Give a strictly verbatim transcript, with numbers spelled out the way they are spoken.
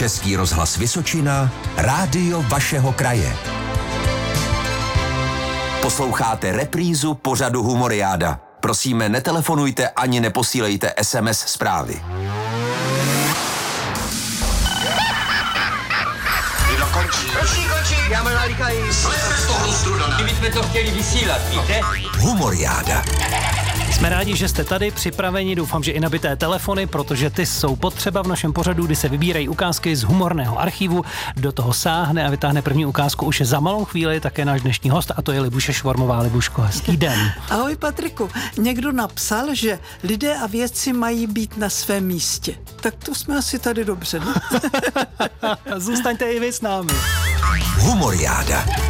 Český rozhlas Vysočina, rádio vašeho kraje. Posloucháte reprízu pořadu Humoriáda. Prosíme, netelefonujte ani neposílejte es em es zprávy. Kdo končí? Končí, končí. Já mám nalíkají. Slejte z toho strudané. My bychom to chtěli vysílat, víte? Humoriáda. Jsme rádi, že jste tady připraveni, doufám, že i nabité telefony, protože ty jsou potřeba v našem pořadu, kdy se vybírají ukázky z humorného archivu. Do toho sáhne a vytáhne první ukázku už za malou chvíli také náš dnešní host, a to je Libuše Švormová. Libuško, hezký den. Ahoj Patriku, někdo napsal, že lidé a věci mají být na svém místě. Tak to jsme asi tady dobře, ne? Zůstaňte i vy s námi. Humoriáda.